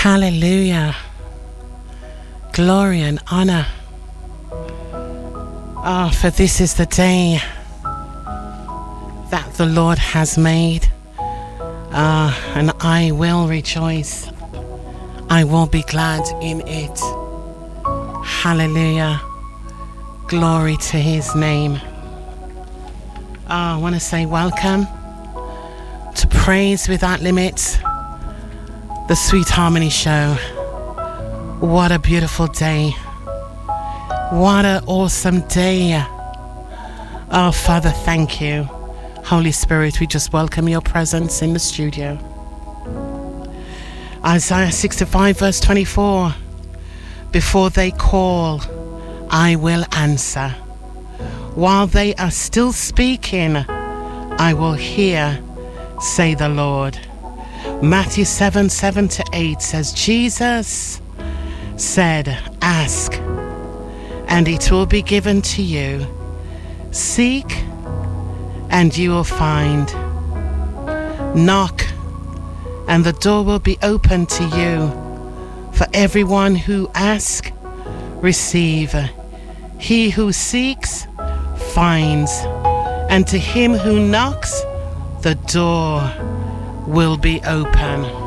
Hallelujah. Glory and honor. For this is the day that the Lord has made. And I will rejoice. I will be glad in it. Hallelujah. Glory to his name. I want to say welcome to Praise Without Limits, the Sweet Harmony Show. What a beautiful day. What an awesome day. Oh, Father, thank you. Holy Spirit, we just welcome your presence in the studio. Isaiah 65 verse 24. Before they call, I will answer. While they are still speaking, I will hear, say the Lord. Matthew 7:7-8 says, Jesus said, ask, and it will be given to you. Seek, and you will find. Knock, and the door will be opened to you. For everyone who asks, receive. He who seeks, finds. And to him who knocks, the door will be open.